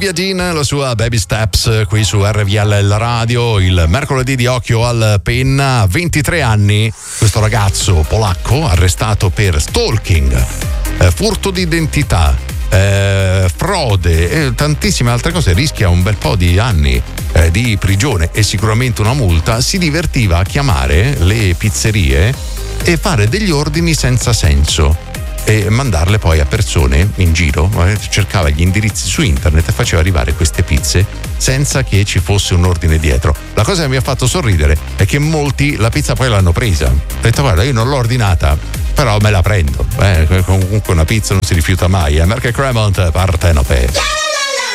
Olivia Dean, la sua Baby Steps qui su RVL la radio, il mercoledì di Occhio al Penna. 23 anni, questo ragazzo polacco arrestato per stalking, furto di identità, frode e tantissime altre cose, rischia un bel po' di anni di prigione e sicuramente una multa. Si divertiva a chiamare le pizzerie e fare degli ordini senza senso e mandarle poi a persone in giro. Cercava gli indirizzi su internet e faceva arrivare queste pizze senza che ci fosse un ordine dietro. La cosa che mi ha fatto sorridere è che molti la pizza poi l'hanno presa. Ho detto: guarda, io non l'ho ordinata, però me la prendo. Comunque una pizza non si rifiuta mai. Mark Cremont, Partenope.